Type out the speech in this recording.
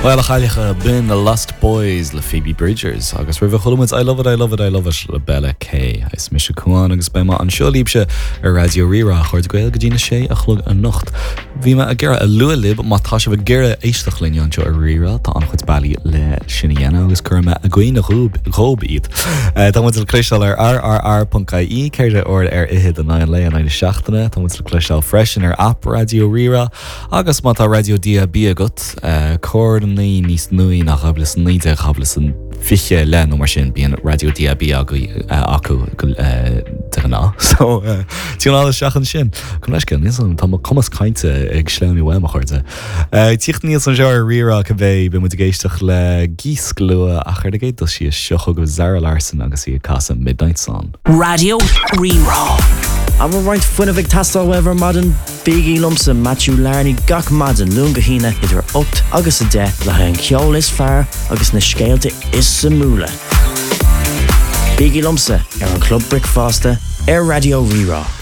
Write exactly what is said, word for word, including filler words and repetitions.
Well, chailicha bin the Lost Boys le Phoebe Bridgers agus rih chulmuid I love it I love it I love it le Bella K is mis cuaán agus be an seo líbse ar radio rira chuir goil go dtíine sé a chlug a nocht bhí me a ggéire a lualib má tá se bh ggéire éisteach líon seo ar rira tá an chuid bailí le sinna agus chuirme a gcuoine rób iad Tá mu le cléisiil ar r r r dot c a céirde or ar ihead an nine le an nine seachtainna Tá mu le cléisiil freisin ar app radio rira agus má tá radio dia bí agat cór an ní níos nuí nach chablas níide chablas an fiche le nó mar sin bíon radio dia bí acu acu ná so tí á seachan sin chun leis cin níos tá commas caiinte ag sleimí bhfuil a chuirte tíocht níos an seir rira go bhéh be mu géisteach le gíos glua a chuir agéid si seocha go Zara Larson agus í casa Midnight Sun Radio Rira I'm a right fun of tastal weather modern Biggie Lumsa Matthew Larney gach madden lunga hina idir opt agus a de le an ceol is fear agus na scéalte is samúla. Biggie Lumsa ar an Club Brick Foster ar Radio Rira.